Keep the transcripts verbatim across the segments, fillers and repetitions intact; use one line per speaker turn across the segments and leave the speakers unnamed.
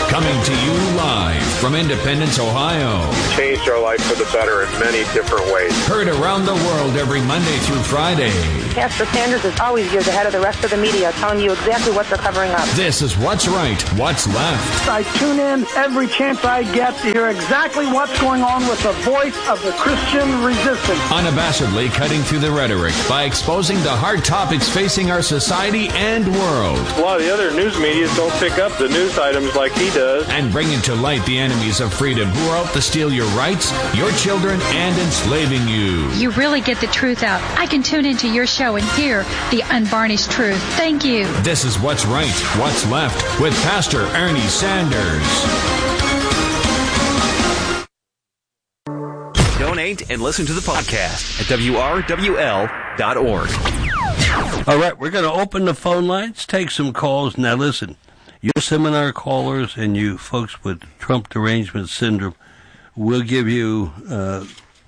Coming to you live from Independence, Ohio.
You've changed our life for the better in many different ways.
Heard around the world every Monday through Friday.
Pastor Sanders is always years ahead of the rest of the media, telling you exactly what they're covering up.
This is What's Right, What's Left.
I tune in every chance I get to hear exactly what's going on with the voice of the Christian resistance.
Unabashedly cutting through the rhetoric by exposing the hard topics facing our society and world.
A lot of the other news media don't pick up the news items like he does.
And bringing to light the enemies of freedom who are out to steal your rights, your children, and enslaving you.
You really get the truth out. I can tune into your show and hear the unvarnished truth. Thank you.
This is What's Right, What's Left with Pastor Ernie Sanders.
Donate and listen to the podcast at W R W L dot org.
All right, we're going to open the phone lines, take some calls. Now, listen, you seminar callers and you folks with Trump derangement syndrome, we'll give you, uh,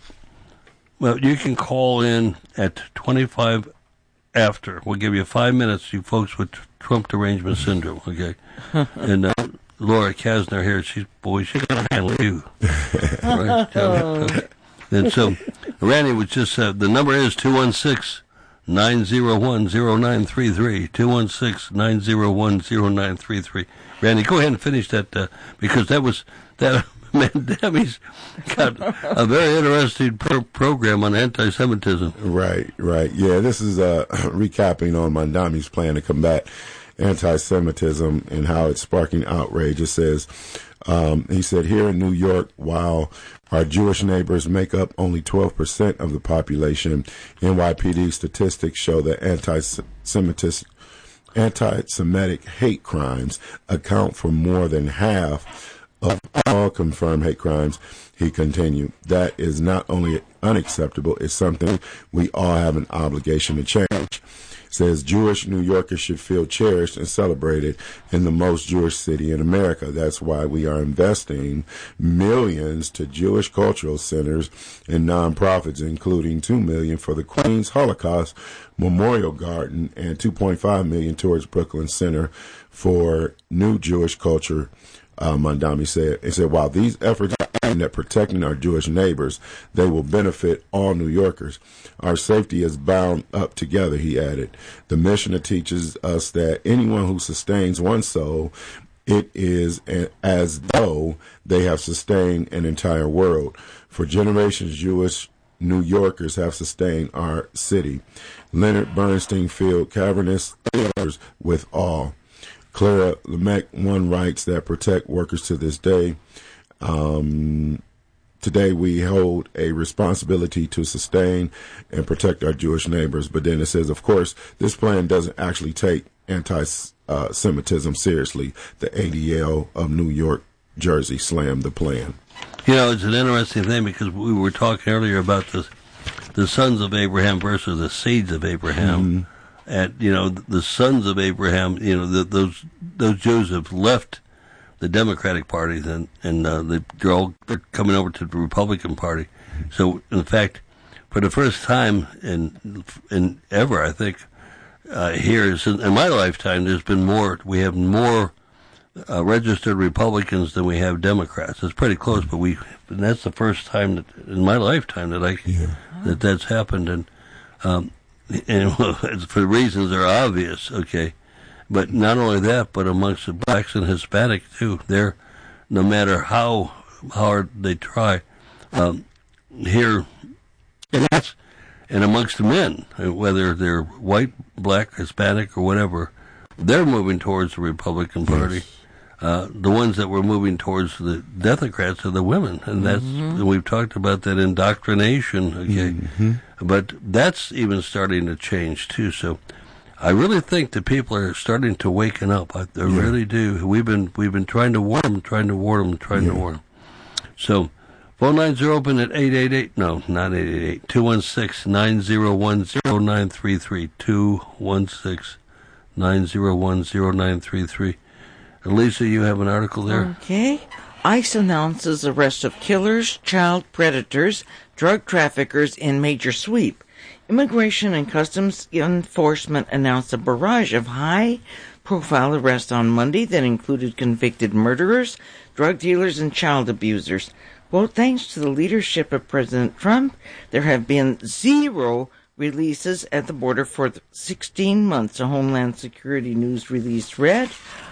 well, you can call in at twenty-five after. We'll give you five minutes, you folks with Trump derangement syndrome, okay? And uh, Laura Kasner here, she's, boy, she's going to handle you. Right? Okay. And so, Randy was just, uh, the number is two one six, nine zero one, zero nine three three, two one six, nine zero one, zero nine three three. Randy, go ahead and finish that, uh, because that was, that, Mandami's got a very interesting pro- program on anti-Semitism.
Right, right. Yeah, this is uh, recapping on Mandami's plan to combat anti-Semitism and how it's sparking outrage. It says, um, he said, here in New York, while our Jewish neighbors make up only twelve percent of the population, N Y P D statistics show that anti-Semitic, anti-Semitic hate crimes account for more than half of all confirmed hate crimes. He continued, that is not only unacceptable, it's something we all have an obligation to change. Says Jewish New Yorkers should feel cherished and celebrated in the most Jewish city in America. That's why we are investing millions to Jewish cultural centers and nonprofits, including two million dollars for the Queens Holocaust Memorial Garden and two point five million dollars towards Brooklyn Center for New Jewish Culture. Uh, Mandami said, he said, while these efforts are aimed at protecting our Jewish neighbors, they will benefit all New Yorkers. Our safety is bound up together, he added. The mission teaches us that anyone who sustains one soul, it is a, as though they have sustained an entire world. For generations, Jewish New Yorkers have sustained our city. Leonard Bernstein filled cavernous theaters with awe. Clara Lemec, one writes that protect workers to this day. Um, today we hold a responsibility to sustain and protect our Jewish neighbors. But then it says, of course, this plan doesn't actually take anti-Semitism seriously. The A D L of New York, Jersey slammed the plan.
You know, it's an interesting thing because we were talking earlier about the, the sons of Abraham versus the seeds of Abraham. Mm-hmm. At, you know, the sons of Abraham, you know, the, those those Jews have left the Democratic Party, and and uh, they, they're all they're coming over to the Republican Party. So, in fact, for the first time in in ever, I think uh, here in, in my lifetime, there's been more. We have more uh, registered Republicans than we have Democrats. It's pretty close, but we and that's the first time that in my lifetime that I yeah. that that's happened, and. Um, And well, for reasons that are obvious, okay. But not only that, but amongst the blacks and Hispanic too. They're, no matter how hard they try, um, here, and that's, and amongst the men, whether they're white, black, Hispanic, or whatever, they're moving towards the Republican Party. Yes. Uh, the ones that were moving towards the Democrats are the women, and that's mm-hmm. and we've talked about that indoctrination. Okay, mm-hmm. But that's even starting to change too. So, I really think that people are starting to waken up. I, I yeah. really do. We've been we've been trying to warn them, trying to warn them, trying yeah. to warn them. So, phone lines are open at eight eight eight. No, not eight eight eight. Two one six nine zero one zero nine three three. Two one six nine zero one zero nine three three. Lisa, you have an article there.
Okay. ICE announces arrest of killers, child predators, drug traffickers in major sweep. Immigration and Customs Enforcement announced a barrage of high high-profile arrest on Monday that included convicted murderers, drug dealers, and child abusers. Quote, thanks to the leadership of President Trump, there have been zero releases at the border for sixteen months, a Homeland Security News release read.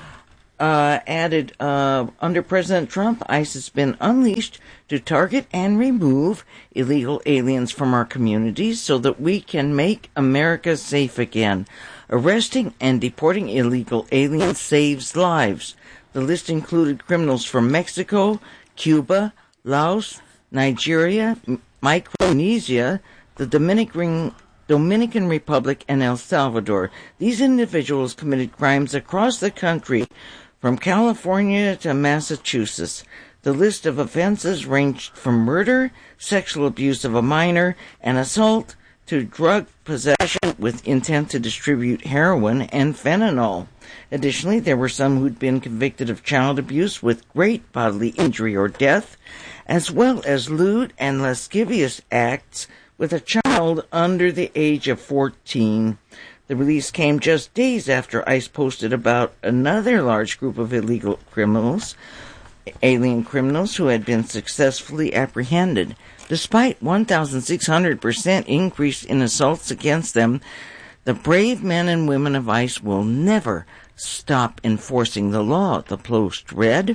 Uh, added, uh, under President Trump, ICE has been unleashed to target and remove illegal aliens from our communities so that we can make America safe again. Arresting and deporting illegal aliens saves lives. The list included criminals from Mexico, Cuba, Laos, Nigeria, Micronesia, the Dominican Dominican Republic, and El Salvador. These individuals committed crimes across the country, from California to Massachusetts. The list of offenses ranged from murder, sexual abuse of a minor, and assault to drug possession with intent to distribute heroin and fentanyl. Additionally, there were some who'd been convicted of child abuse with great bodily injury or death, as well as lewd and lascivious acts with a child under the age of fourteen. The release came just days after ICE posted about another large group of illegal criminals, alien criminals, who had been successfully apprehended. Despite one thousand six hundred percent increase in assaults against them, the brave men and women of ICE will never stop enforcing the law, the Post read.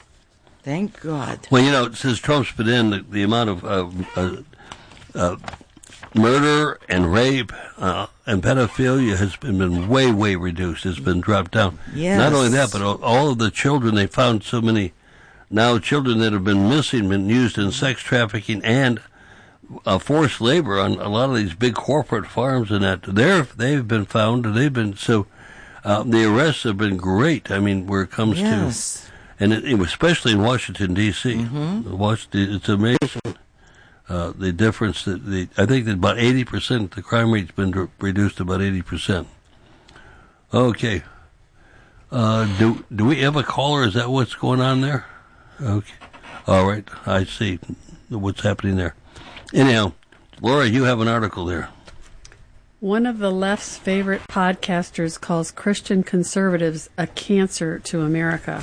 Thank God.
Well, you know, since Trump's been in, the, the amount of uh, uh, uh, murder and rape uh, and pedophilia has been, been way, way reduced. It's been dropped down.
Yes.
Not only that, but all, all of the children, they found so many, now children that have been missing, been used in sex trafficking and uh, forced labor on a lot of these big corporate farms and that. They're, they've been found, and they've been, so uh, the arrests have been great. I mean, where it comes
yes.
to, and it, it, especially in Washington, D C
Mm-hmm.
Washington, it's amazing. Uh, the difference that the, I think that about eighty percent, the crime rate's been re- reduced to about eighty percent. Okay. Uh, do, do we have a caller? Is that what's going on there? Okay. All right. I see what's happening there. Anyhow, Laura, you have an article there.
One of the left's favorite podcasters calls Christian conservatives a cancer to America.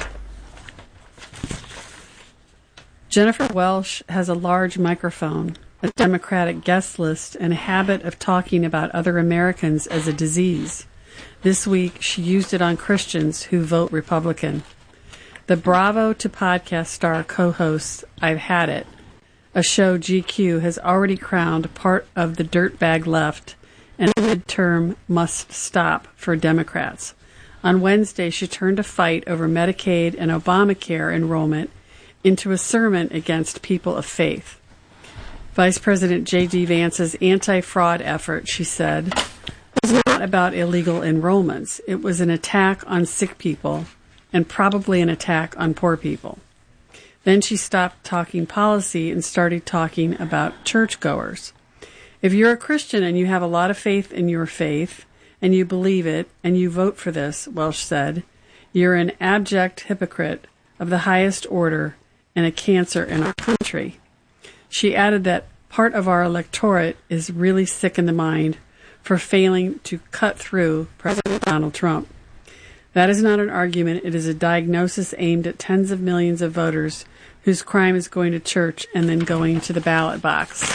Jennifer Welsh has a large microphone, a Democratic guest list, and a habit of talking about other Americans as a disease. This week, she used it on Christians who vote Republican. The Bravo to Podcast star co-hosts I've Had It, a show G Q has already crowned part of the dirtbag left and a midterm must stop for Democrats. On Wednesday, she turned a fight over Medicaid and Obamacare enrollment into a sermon against people of faith. Vice President J D. Vance's anti-fraud effort, she said, was not about illegal enrollments. It was an attack on sick people and probably an attack on poor people. Then she stopped talking policy and started talking about churchgoers. If you're a Christian and you have a lot of faith in your faith and you believe it and you vote for this, Welsh said, you're an abject hypocrite of the highest order and a cancer in our country. She added that part of our electorate is really sick in the mind for failing to cut through President Donald Trump. That is not an argument. It is a diagnosis aimed at tens of millions of voters whose crime is going to church and then going to the ballot box.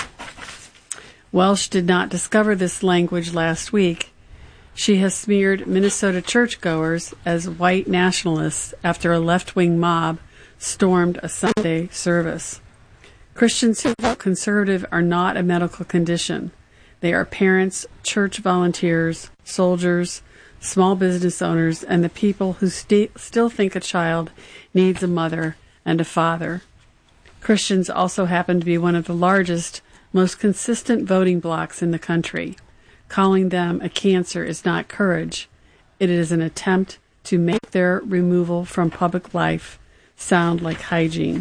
Welsh did not discover this language last week. She has smeared Minnesota churchgoers as white nationalists after a left-wing mob stormed a Sunday service. Christians who vote conservative are not a medical condition. They are parents, church volunteers, soldiers, small business owners, and the people who st- still think a child needs a mother and a father. Christians also happen to be one of the largest, most consistent voting blocs in the country. Calling them a cancer is not courage. It is an attempt to make their removal from public life sound like hygiene.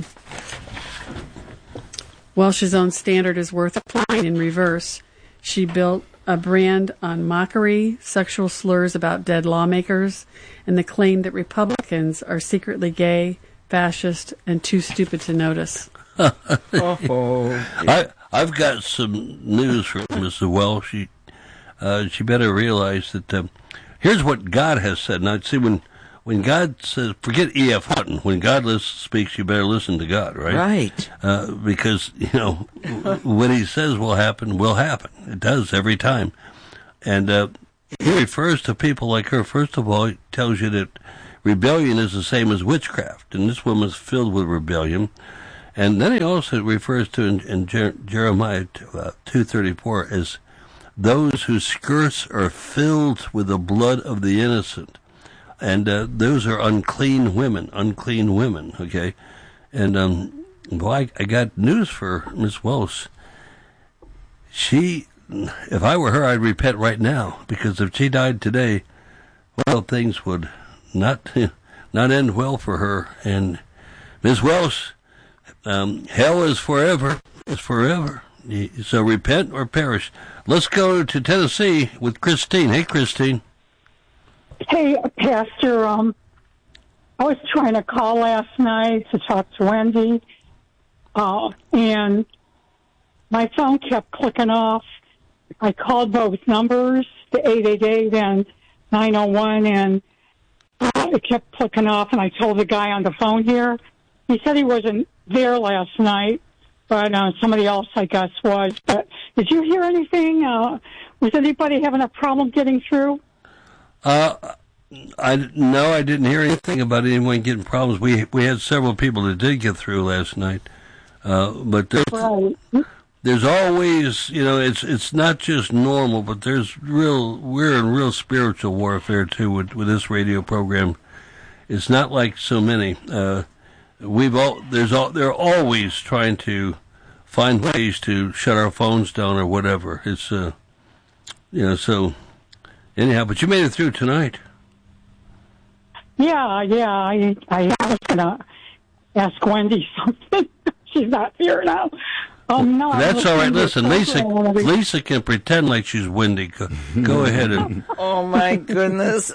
Welsh's own standard is worth applying in reverse. She built a brand on mockery, sexual slurs about dead lawmakers, and the claim that Republicans are secretly gay, fascist, and too stupid to notice.
Oh, I, I've got some news for Missus Welsh. She, uh, she better realize that um, here's what God has said. Now, see, when when God says, forget E F. Hutton. When God lis- speaks, you better listen to God, right?
Right.
Uh, because, you know, what he says will happen, will happen. It does every time. And uh, he refers to people like her. First of all, he tells you that rebellion is the same as witchcraft, and this woman's filled with rebellion. And then he also refers to in, in Jer- Jeremiah uh, two thirty-four as those whose skirts are filled with the blood of the innocent. And uh, those are unclean women, unclean women, okay? And, um, well, I, I got news for Miss Welsh. She, if I were her, I'd repent right now, because if she died today, well, things would not not end well for her. And Miss Welsh, um, hell is forever, is forever. So repent or perish. Let's go to Tennessee with Christine. Hey, Christine.
Hey, Pastor, um, I was trying to call last night to talk to Wendy, uh, and my phone kept clicking off. I called both numbers, the eight eight eight and nine oh one, and uh, it kept clicking off, and I told the guy on the phone here. He said he wasn't there last night, but uh, somebody else, I guess, was. But did you hear anything? Uh, was anybody having a problem getting through?
Uh, I no, I didn't hear anything about anyone getting problems. We we had several people that did get through last night, uh, but there's,
Right.
there's always, you know, it's it's not just normal, but there's real. We're in real spiritual warfare too with with this radio program. It's not like so many. Uh, we've all there's all they're always trying to find ways to shut our phones down or whatever. It's uh, you know so. Anyhow, but you made it through tonight.
Yeah, yeah. I I was gonna ask Wendy something. She's not here now. Um, no,
That's all right. Listen, Lisa. Lisa can pretend like she's Wendy. Go, go ahead and.
Oh my goodness!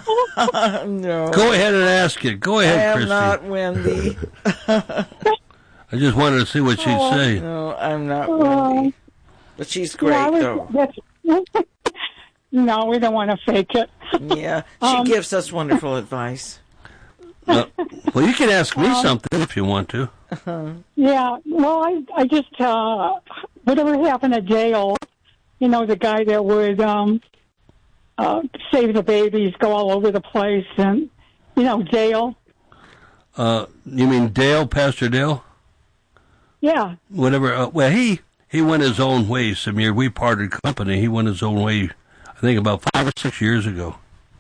No.
Go ahead and ask it. Go ahead,
I am
Christy.
not Wendy.
I just wanted to see what she'd say.
No, I'm not Wendy. But she's great,
yeah, I was,
though.
That's, no, we don't want to fake it.
Yeah, she
Um,
gives us wonderful advice.
Uh, well, you can ask me
Um,
something if you want to.
Yeah, well, I I just uh, whatever happened to Dale, you know, the guy that would um, uh, save the babies, go all over the place, and you know, Dale.
Uh, you mean Dale, Pastor Dale?
Yeah.
Whatever. Uh, well, he he went his own way, Samir. We parted company. He went his own way. I think about five or six years ago.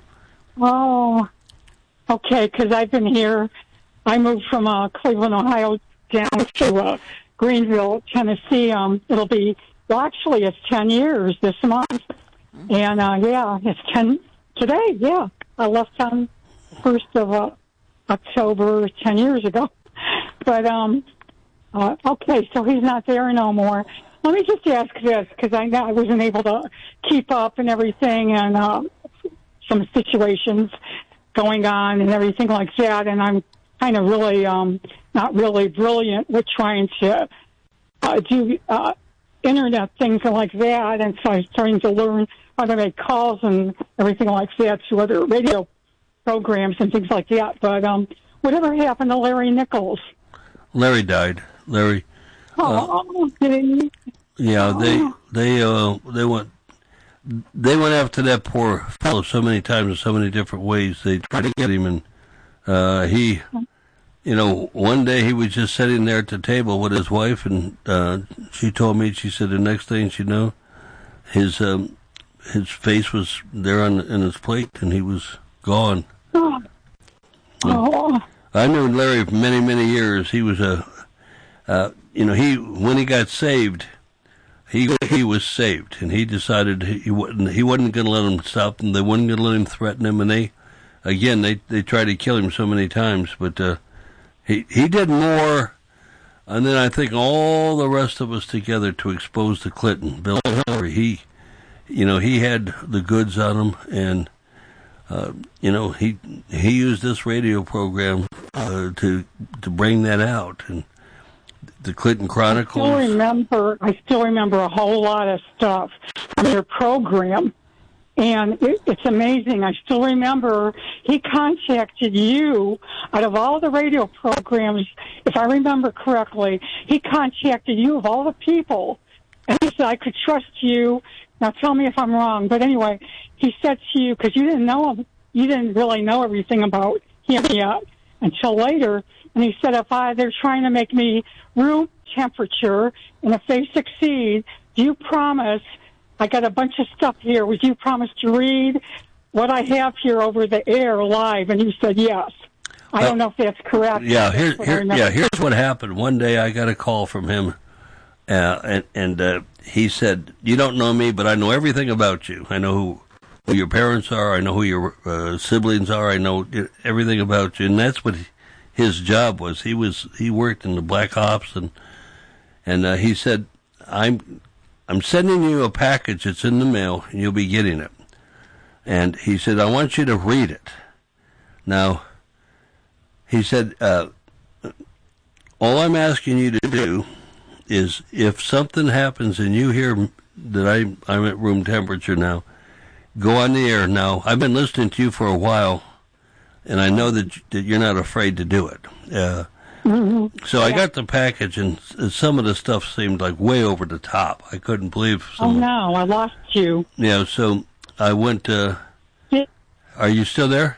Oh, okay. Because I've been here. I moved from uh, Cleveland, Ohio, down to uh, Greenville, Tennessee. Um, it'll be well, actually, it's ten years this month, and uh, yeah, it's ten today. Yeah, I left on first of uh, October, ten years ago. But um, uh, okay, so he's not there no more. Let me just ask this, because I know I wasn't able to keep up and everything, and uh, some situations going on and everything like that, and I'm kind of really um, not really brilliant with trying to uh, do uh, internet things and like that, and so I'm starting to learn how to make calls and everything like that to other radio programs and things like that. But um, whatever happened to Larry Nichols?
Larry died. Larry.
Oh, did he?
Yeah, they they uh they went they went after that poor fellow so many times in so many different ways. They tried to get him, and uh, he, you know, one day he was just sitting there at the table with his wife, and uh, she told me, she said the next thing she knew, his um, his face was there on in his plate, and he was gone.
Oh. Oh.
I knew Larry for many many years. He was a, uh, you know, he when he got saved. He he was saved, and he decided he wasn't he wasn't going to let him stop them. They weren't going to let him threaten him, and they, again, they they tried to kill him so many times. But uh, he he did more, and then I think all the rest of us together to expose the Clinton. Bill Hillary, he, you know, he had the goods on him, and uh, you know he he used this radio program uh, to to bring that out. And the Clinton Chronicles.
I still remember. I still remember a whole lot of stuff from your program, And it, it's amazing. I still remember he contacted you out of all the radio programs, if I remember correctly. He contacted you of all the people. And he said, I could trust you. Now tell me if I'm wrong. But anyway, he said to you, because you didn't know him, you didn't really know everything about him yet until later. And he said, if I, they're trying to make me room temperature, and if they succeed, do you promise, I got a bunch of stuff here, would you promise to read what I have here over the air live? And you said yes. I don't know if that's correct.
Yeah, here, here, yeah. Here's what happened. One day I got a call from him, uh, and, and uh, he said, you don't know me, but I know everything about you. I know who, who your parents are. I know who your uh, siblings are. I know everything about you. And that's what he, his job was. He was he worked in the Black Ops, and and uh, he said, I'm I'm sending you a package. It's in the mail, and you'll be getting it. And he said, I want you to read it. Now, he said, uh, all I'm asking you to do is, if something happens and you hear that I I'm at room temperature now, go on the air now. I've been listening to you for a while, and I know that, that you're not afraid to do it. Uh, mm-hmm. So yeah. I got the package, and some of the stuff seemed like way over the top. I couldn't believe some.
Oh, no, I lost you.
Yeah, so I went, uh, yeah. Are you still there?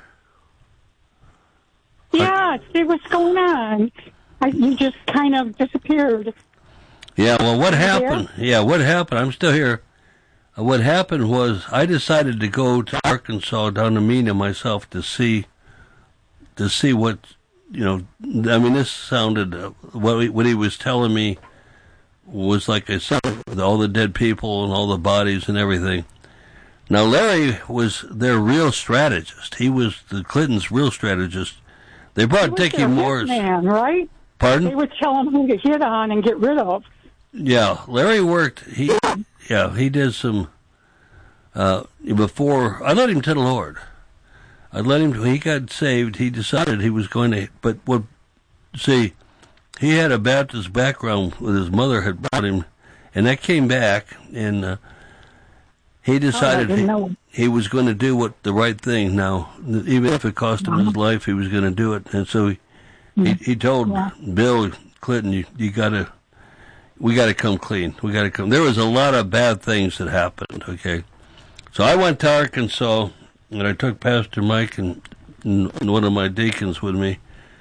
Yeah, see what's going on. I, you just kind of disappeared.
Yeah, well, what happened? There? Yeah, what happened? I'm still here. Uh, what happened was I decided to go to Arkansas, down to Mena myself, to see to see what, you know, I mean, this sounded, uh, what, he, what he was telling me was like I said, all the dead people and all the bodies and everything. Now, Larry was their real strategist. He was the Clintons' real strategist. They brought Dickie Moore's.
Man, right?
Pardon?
They would tell him who to hit on and get rid of.
Yeah, Larry worked, he, yeah, he did some, uh, before, I led him to the Lord. I let him, he got saved, he decided he was going to, but what, see, he had a Baptist background with his mother had brought him, and that came back, and uh, he decided oh, he, he was going to do what the right thing now, even if it cost him his life, he was going to do it, and so he, he, he told yeah. Bill Clinton, you, you gotta, we gotta come clean, we gotta come, there was a lot of bad things that happened, okay, so I went to Arkansas, and I took Pastor Mike and, and one of my deacons with me,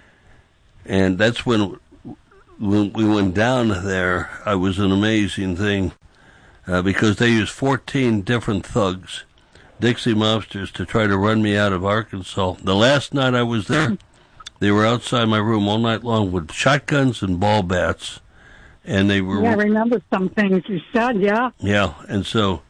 and that's when, when we went down there. It was an amazing thing, uh, because they used fourteen different thugs, Dixie mobsters, to try to run me out of Arkansas. The last night I was there, they were outside my room all night long with shotguns and ball bats, and they were.
Yeah, I remember some things you said. Yeah.
Yeah, and so.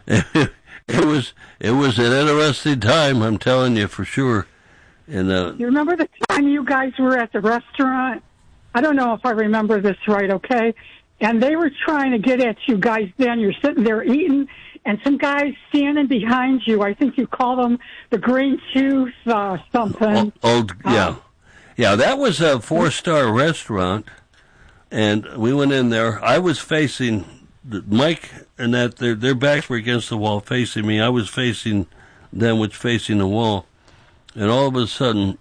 It was it was an interesting time, I'm telling you, for sure. And uh,
you remember the time you guys were at the restaurant? I don't know if I remember this right, okay? And they were trying to get at you guys then. You're sitting there eating, and some guys standing behind you. I think you call them the Green Tooth uh, something.
Old, yeah. Um, yeah, that was a four-star restaurant, and we went in there. I was facing... Mike and that their their backs were against the wall facing me. I was facing them, which facing the wall, and all of a sudden,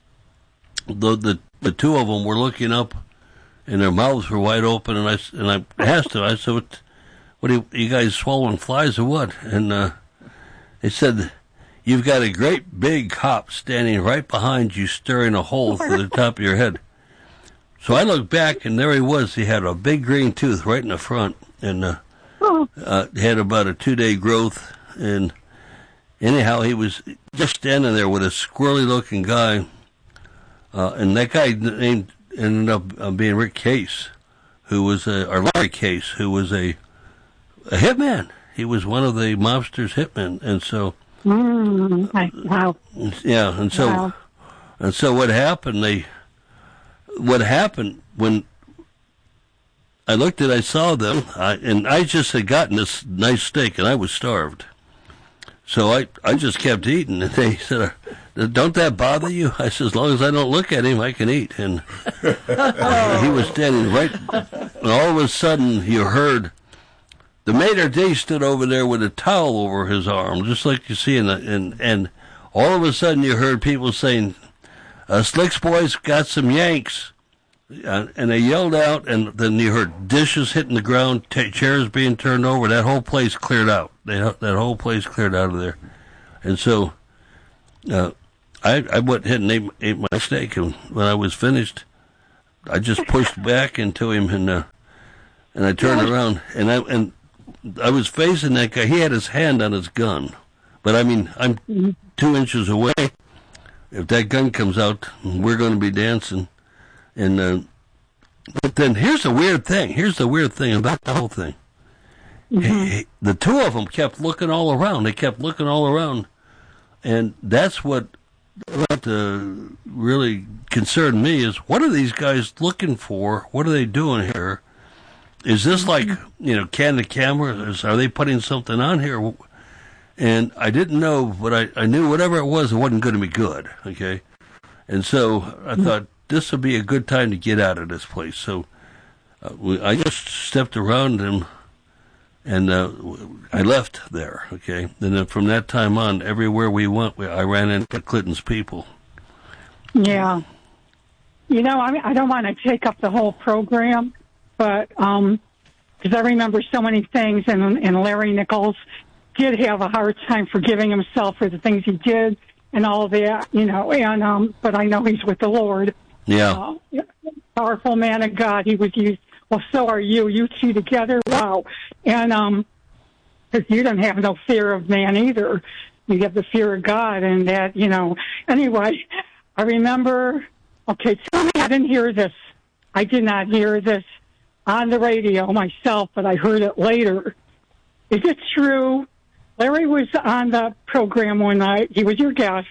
the the the two of them were looking up, and their mouths were wide open. And I and I asked them, I said, "What, what are you, you guys swallowing flies or what?" And uh, they said, "You've got a great big cop standing right behind you, stirring a hole through the top of your head." So I looked back, and there he was. He had a big green tooth right in the front. And uh, uh, had about a two-day growth, and anyhow, he was just standing there with a squirrely-looking guy, uh, and that guy named ended up uh, being Rick Case, who was a, or Larry Case, who was a, a hitman. He was one of the mobsters' hitmen, and so,
mm, wow,
yeah, and so, wow. and so what happened? They, what happened when. I looked at, I saw them, I, and I just had gotten this nice steak, and I was starved. So I, I just kept eating, and they said, "Don't that bother you?" I said, "As long as I don't look at him, I can eat." And uh, he was standing right, and all of a sudden, you heard the maitre d' stood over there with a towel over his arm, just like you see in the, in, and all of a sudden you heard people saying, uh, Slick's boys got some Yanks. Uh, and they yelled out, and then you heard dishes hitting the ground, t- chairs being turned over. That whole place cleared out. They, that whole place cleared out of there. And so uh, I, I went ahead and ate, ate my steak, and when I was finished, I just pushed back into him, and uh, and I turned around, and I and I was facing that guy. He had his hand on his gun, but I mean, I'm two inches away. If that gun comes out, we're going to be dancing. And uh, but then here's the weird thing. Here's the weird thing about the whole thing. Mm-hmm. He, he, the two of them kept looking all around. They kept looking all around, and that's what what uh, really concerned me is what are these guys looking for? What are they doing here? Is this like, you know, candid cameras? Are they putting something on here? And I didn't know, but I, I knew whatever it was, it wasn't going to be good, okay? And so I thought this would be a good time to get out of this place. So uh, we, I just stepped around him, and uh, I left there, okay? And then from that time on, everywhere we went, we, I ran into Clinton's people.
Yeah. You know, I mean, I don't want to take up the whole program, but um, because I remember so many things, and, and Larry Nichols did have a hard time forgiving himself for the things he did and all of that, you know, and um, but I know he's with the Lord.
Yeah.
Uh, powerful man of God. He was used, well, so are you. You two together, wow. And um, because you don't have no fear of man either. You have the fear of God, and that, you know. Anyway, I remember, okay, tell me I didn't hear this. I did not hear this on the radio myself, but I heard it later. Is it true? Larry was on the program one night. He was your guest,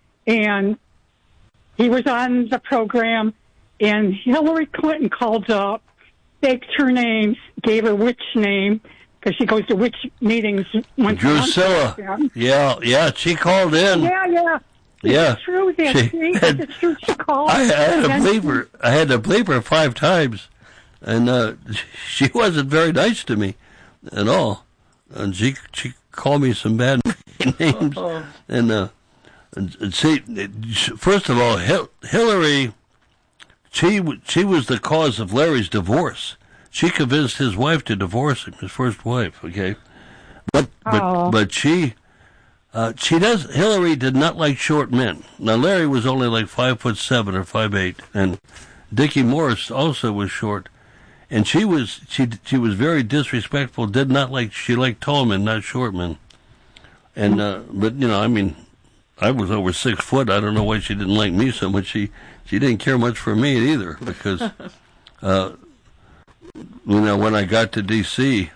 and he was on the program, and Hillary Clinton called up, faked her name, gave her witch name, because she goes to witch meetings once a month.
Drusilla. Yeah, yeah, she called in.
Yeah, yeah. Is
yeah.
it true that she, she, is it true she called?
I, I had to bleep her. I had to bleep her five times, and uh, she wasn't very nice to me at all. And she she called me some bad names, Uh-oh. and uh, and see, first of all, Hil- Hillary, she she was the cause of Larry's divorce. She convinced his wife to divorce him, his first wife. Okay, but but
oh.
but she. Uh, she does. Hillary did not like short men. Now Larry was only like five foot seven or five eight, and Dickie Morris also was short. And she was she she was very disrespectful. Did not like she liked tall men, not short men. And uh, but you know, I mean, I was over six foot. I don't know why she didn't like me so much. She she didn't care much for me either, because uh, you know, when I got to D C,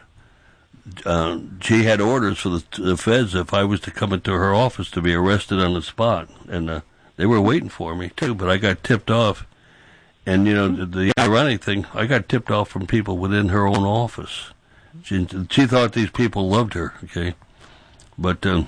Uh, she had orders for the, the feds if I was to come into her office to be arrested on the spot, and uh, they were waiting for me too. But I got tipped off, and you know the, the ironic thing, I got tipped off from people within her own office. She she thought these people loved her, okay, but um,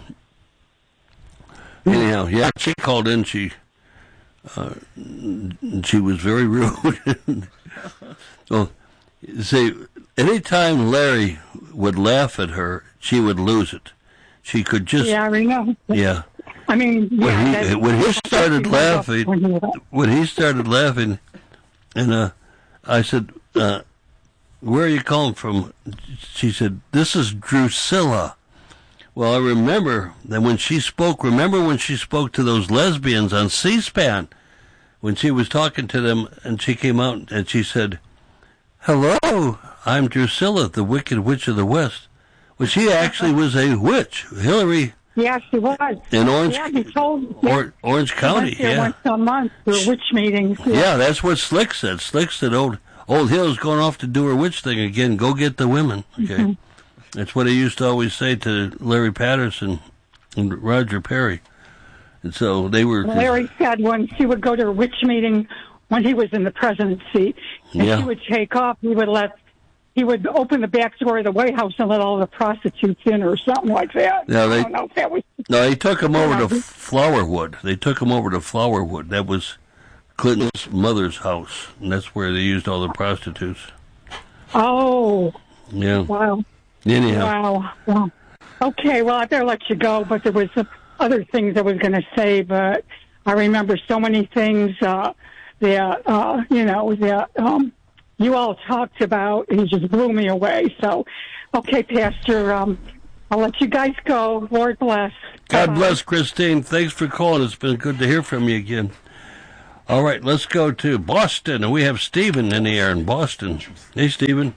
anyhow, yeah, she called in. She uh, she was very rude. So, see, anytime Larry would laugh at her, she would lose it. She could just...
Yeah, I know.
Yeah.
I mean...
When,
yeah,
he, when he started laughing, when he started laughing, and uh, I said, uh, where are you calling from? She said, this is Drusilla. Well, I remember that when she spoke, remember when she spoke to those lesbians on C-SPAN, when she was talking to them, and she came out and she said, hello, I'm Drusilla, the Wicked Witch of the West. Well, she actually was a witch. Hillary.
Yeah, she was.
In Orange,
yeah, you told,
or, Orange County.
She went there
yeah.
once a month for witch meetings.
Yeah.
Yeah.
yeah, that's what Slick said. Slick said, old, old Hill's going off to do her witch thing again. Go get the women. Okay. Mm-hmm. That's what he used to always say to Larry Patterson and Roger Perry. And so they were...
Larry said when she would go to a witch meeting when he was in the presidency, and
yeah.
she would take off, he would let, he would open the back door of the White House and let all the prostitutes in or something like that.
No, they,
I don't know if that was...
No, he took them over to Flowerwood. They took them over to Flowerwood. That was Clinton's mother's house, and that's where they used all the prostitutes.
Oh.
Yeah.
Wow.
Anyhow.
Wow. Well, okay, well, I better let you go, but there was some other things I was going to say, but I remember so many things uh, that, uh, you know, that um, you all talked about, and just blew me away. So, okay, Pastor, um, I'll let you guys go. Lord bless.
God
Bye-bye.
bless, Christine. Thanks for calling. It's been good to hear from you again. All right, let's go to Boston, and we have Stephen in the air in Boston. Hey, Stephen.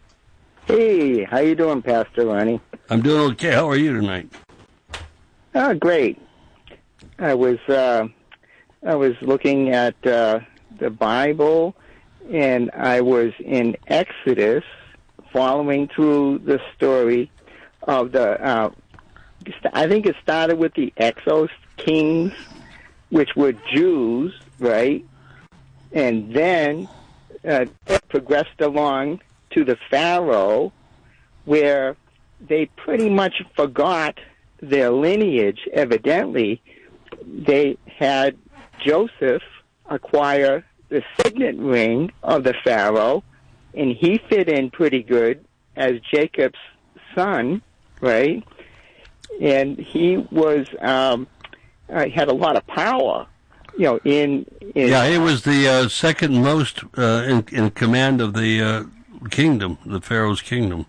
Hey, how you doing, Pastor Ronnie?
I'm doing okay. How are you tonight?
Oh, great. I was uh, I was looking at uh, the Bible, and I was in Exodus, following through the story of the. Uh, I think it started with the Exos kings, which were Jews, right? And then uh, it progressed along to the Pharaoh, where they pretty much forgot their lineage, evidently. They had Joseph acquire the signet ring of the Pharaoh, and he fit in pretty good as Jacob's son, right? And he was um, uh, had a lot of power, you know. In, in
yeah, he was the uh, second most uh, in, in command of the uh, kingdom, the Pharaoh's kingdom.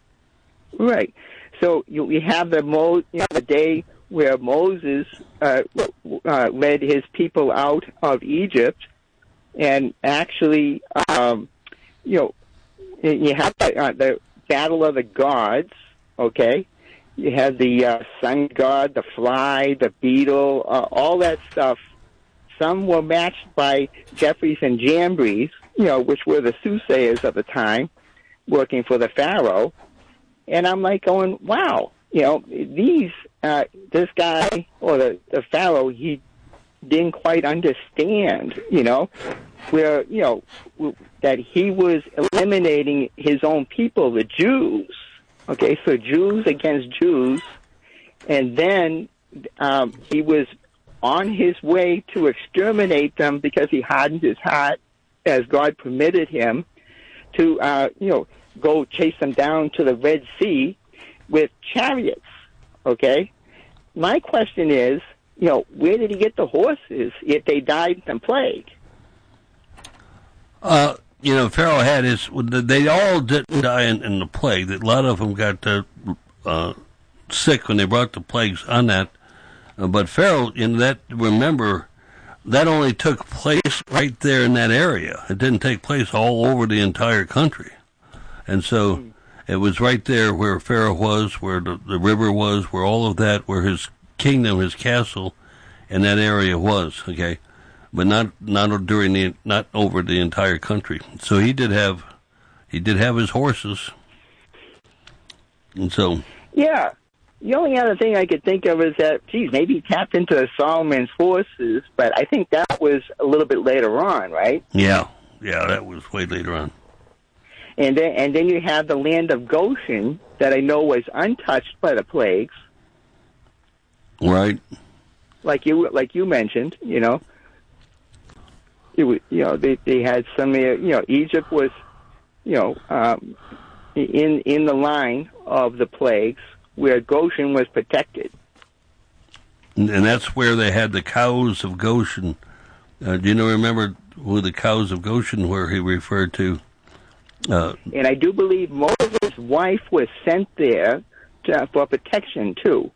Right. So you, we have the Mo, you know, the day where Moses uh, uh, led his people out of Egypt, and actually, um, you know, you have the, uh, the battle of the gods. Okay, you have the uh, sun god, the fly, the beetle, uh, all that stuff. Some were matched by Jeffries and Jambres, you know, which were the soothsayers of the time, working for the Pharaoh. And I'm like going, wow, you know, these, uh, this guy or the, the Pharaoh, he didn't quite understand, you know, where, you know, that he was eliminating his own people, the Jews. Okay, so Jews against Jews. And then um, he was on his way to exterminate them because he hardened his heart, as God permitted him, to, uh, you know, go chase them down to the Red Sea with chariots, okay? My question is, you know, where did he get the horses if they died from plague?
Uh, you know, Pharaoh had his, they all didn't die in, in the plague. A lot of them got uh, uh, sick when they brought the plagues on that. Uh, but Pharaoh, in that, remember, that only took place right there in that area. It didn't take place all over the entire country. And so mm. it was right there where Pharaoh was, where the, the river was, where all of that, where his kingdom, his castle, and that area was, okay? But not not during the not over the entire country. So he did have he did have his horses. And so
yeah. The only other thing I could think of is that, geez, maybe he tapped into Solomon's horses, but I think that was a little bit later on, right?
Yeah, yeah, that was way later on.
And then, and then you have the land of Goshen that I know was untouched by the plagues,
right?
Like you, like you mentioned, you know, it was, you know, they they had some, you know, Egypt was, you know, um, in in the line of the plagues, where Goshen was protected.
And that's where they had the cows of Goshen. Uh, do you know, remember who the cows of Goshen were he referred to? Uh,
and I do believe Moses' wife was sent there to, for protection, too.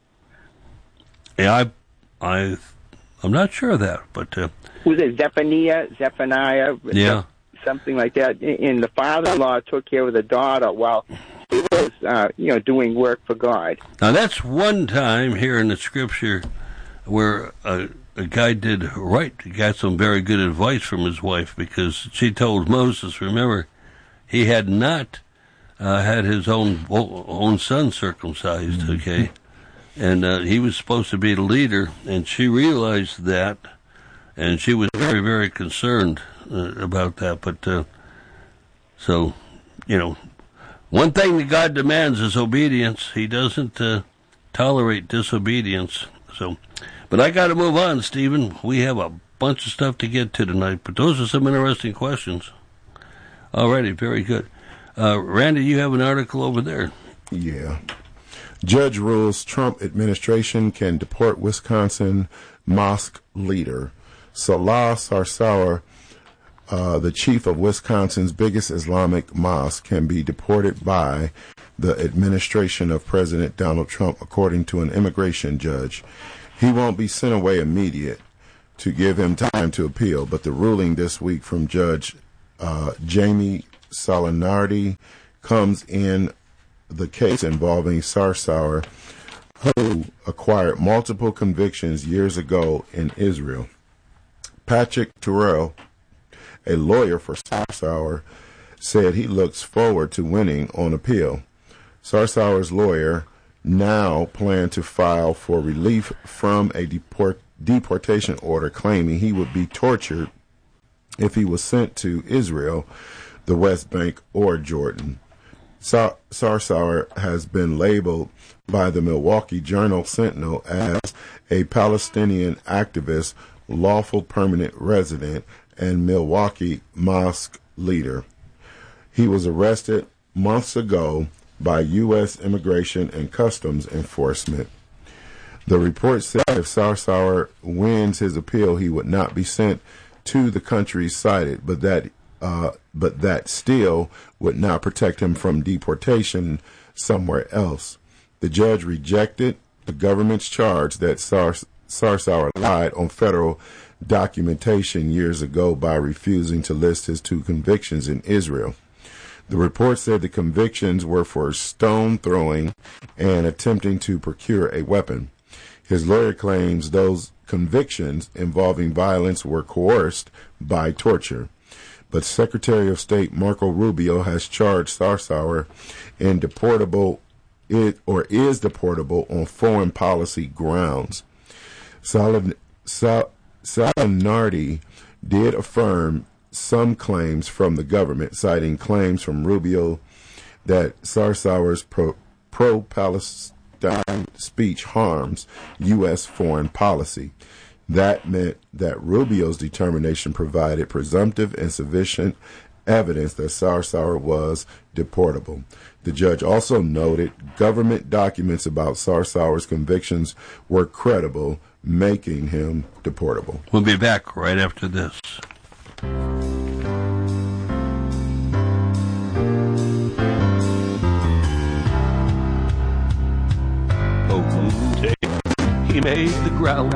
Yeah, I, I, I'm not sure of that, but... Uh,
was it Zephaniah? Zephaniah?
Yeah.
Something like that. And the father-in-law took care of the daughter while... He was, uh, you know, doing work for God.
Now, that's one time here in the Scripture where a, a guy did right. He got some very good advice from his wife, because she told Moses, remember, he had not uh, had his own own son circumcised, mm-hmm. okay? And uh, he was supposed to be the leader, and she realized that, and she was very, very concerned uh, about that. But, uh, so, you know, one thing that God demands is obedience. He doesn't uh, tolerate disobedience. So, but I got to move on, Stephen. We have a bunch of stuff to get to tonight, but those are some interesting questions. Alrighty, very good. Uh, Randy, you have an article over there.
Yeah. Judge rules Trump administration can deport Wisconsin mosque leader. Salah Sarsour, uh, the chief of Wisconsin's biggest Islamic mosque, can be deported by the administration of President Donald Trump, according to an immigration judge. He won't be sent away immediate to give him time to appeal, but the ruling this week from Judge uh, Jamie Salinardi comes in the case involving Sarsour, who acquired multiple convictions years ago in Israel. Patrick Terrell, a lawyer for Sarsour, said he looks forward to winning on appeal. Sarsour's lawyer now plan to file for relief from a deport- deportation order, claiming he would be tortured if he was sent to Israel, the West Bank, or Jordan. Sar- Sarsour has been labeled by the Milwaukee Journal Sentinel as a Palestinian activist, lawful permanent resident, and Milwaukee mosque leader. He was arrested months ago by U S Immigration and Customs Enforcement. The report said if Sarsour wins his appeal, he would not be sent to the country cited, but that uh, but that still would not protect him from deportation somewhere else. The judge rejected the government's charge that Sars- Sarsour lied on federal documentation years ago by refusing to list his two convictions in Israel. The report said the convictions were for stone throwing and attempting to procure a weapon. His lawyer claims those convictions involving violence were coerced by torture. But Secretary of State Marco Rubio has charged Sarsour in deportable it or is deportable on foreign policy grounds. Salin, Sal, Salinardi did affirm some claims from the government, citing claims from Rubio that Sarsour's pro, pro-Palestine speech harms U S foreign policy. That meant that Rubio's determination provided presumptive and sufficient evidence that Sarsour was deportable. The judge also noted government documents about Sarsour's convictions were credible, making him deportable.
We'll be back right after this.
Oh, he made the ground